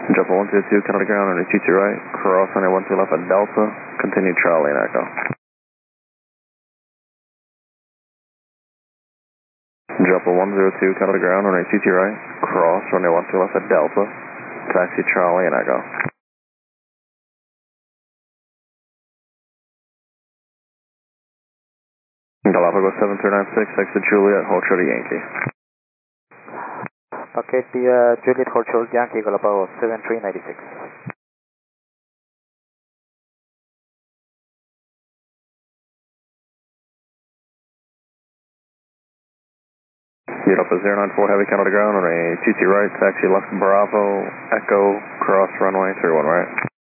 Jumper 102, Canada ground, runway 22 right, cross runway 12 left at Delta, continue Charlie and Echo. Jumper 102, Canada ground, runway 22 right, cross runway 12 left at Delta, taxi Charlie and Echo. Galapagos 7396, exit Juliet, hold short Yankee. Okay, Juliet hold short Yankee, Galapagos 7396. Europa 094 heavy Canada ground, runway 22 right, taxi left Bravo, Echo, cross runway 31 right.